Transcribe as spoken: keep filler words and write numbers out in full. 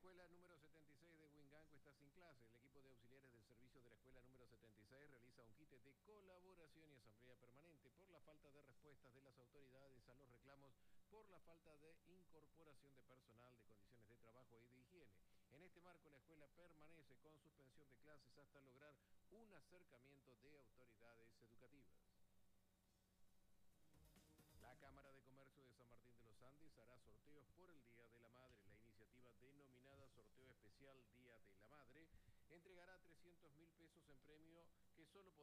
escuela número setenta y seis de Huinganco está sin clase. El equipo de auxiliares del servicio de la escuela número setenta y seis realiza un quite de colaboración y asamblea permanente por la falta de respuestas de las autoridades a los reclamos por la falta de incorporación de personal, de condiciones de trabajo y de higiene. En este marco, la escuela permanece con suspensión de clases hasta lograr un acercamiento de autoridades educativas. La Cámara de Comercio de San Martín de los Andes hará sorteos por el Día de la Madre. La iniciativa denominada Sorteo Especial Día de la Madre entregará trescientos mil pesos en premio que solo podrá